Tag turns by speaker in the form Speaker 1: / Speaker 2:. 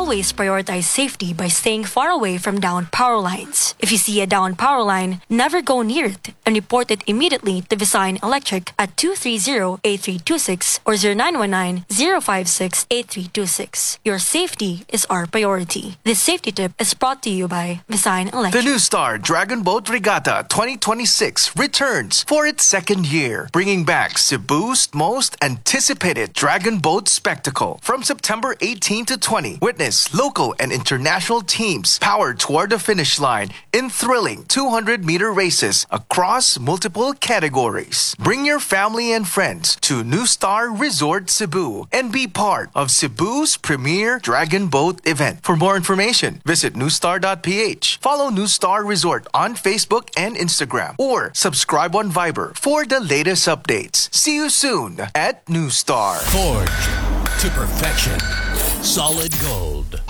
Speaker 1: always prioritize safety by staying far away from downed power lines. If you see a downed power line, never go near it and report it immediately to Visign Electric at 230-8326 or 0919-056-8326. Your safety is our priority. This safety tip is brought to you by Visign Electric.
Speaker 2: The New Star Dragon Boat Regatta 2026 returns for its second year, bringing back Cebu's most anticipated dragon boat spectacle. From September 18 to 20, witness local and international teams power toward the finish line in thrilling 200-meter races across multiple categories. Bring your family and friends to New Star Resort Cebu and be part of Cebu's premier dragon boat event. For more information, visit newstar.ph. Follow New Star Resort on Facebook and Instagram, or subscribe on Viber for the latest updates. See you soon at New Star.
Speaker 3: Forged to perfection. Solid gold.